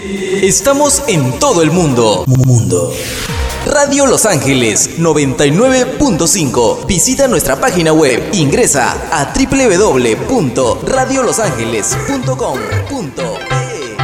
Estamos en todo el mundo. Radio Los Ángeles 99.5. Visita nuestra página web. Ingresa a www.radiolosangeles.com.es.